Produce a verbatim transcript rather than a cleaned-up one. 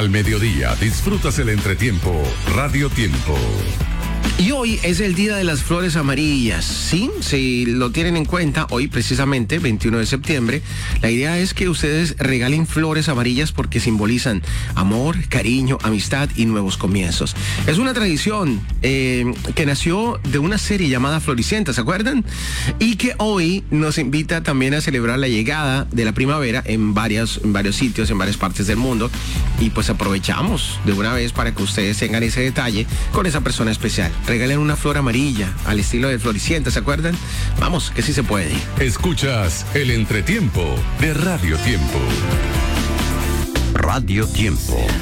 Al mediodía disfrutas el entretiempo Radio Tiempo. Y hoy es el Día de las Flores Amarillas, ¿sí? Si lo tienen en cuenta, hoy precisamente, veintiuno de septiembre, la idea es que ustedes regalen flores amarillas porque simbolizan amor, cariño, amistad y nuevos comienzos. Es una tradición eh, que nació de una serie llamada Floricienta, ¿se acuerdan? Y que hoy nos invita también a celebrar la llegada de la primavera en, varias, en varios sitios, en varias partes del mundo. Y pues aprovechamos de una vez para que ustedes tengan ese detalle con esa persona especial. Regalen una flor amarilla al estilo de Floricienta, ¿se acuerdan? Vamos, que sí se puede. Escuchas el entretiempo de Radio Tiempo. Radio Tiempo.